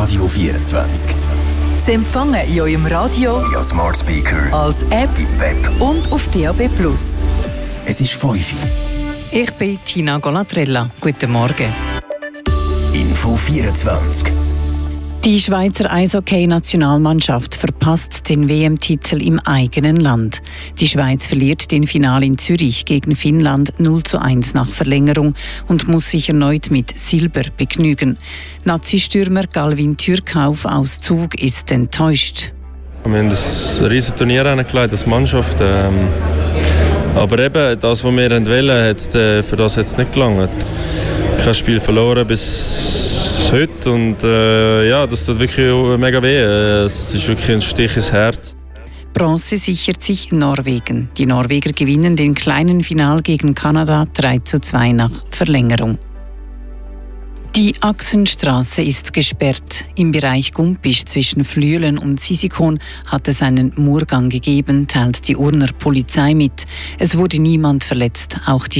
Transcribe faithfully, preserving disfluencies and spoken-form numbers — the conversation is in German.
Radio vierundzwanzig. Sie empfangen in eurem Radio, via Smart Speaker, als App im Web und auf D A B plus. Es ist fünf Uhr. Ich bin Tina Golatrella. Guten Morgen. Info vierundzwanzig. Die Schweizer Eishockey-Nationalmannschaft verpasst den W M-Titel im eigenen Land. Die Schweiz verliert den Finale in Zürich gegen Finnland null zu eins nach Verlängerung und muss sich erneut mit Silber begnügen. Nazi-Stürmer Galvin Türkauf aus Zug ist enttäuscht. Wir haben ein riesiges Turnier hingelegt als Mannschaft. Ähm, aber eben, das, was wir wollen, hat äh, für das hat es nicht gelangt. Kein Spiel verloren bis heute und äh, ja, das tut wirklich mega weh. Es ist wirklich ein Stich ins Herz. Bronze sichert sich Norwegen. Die Norweger gewinnen den kleinen Final gegen Kanada drei zu zwei nach Verlängerung. Die Achsenstraße ist gesperrt. Im Bereich Gumpisch zwischen Flüelen und Sisikon hat es einen Murgang gegeben, teilt die Urner Polizei mit. Es wurde niemand verletzt. Auch die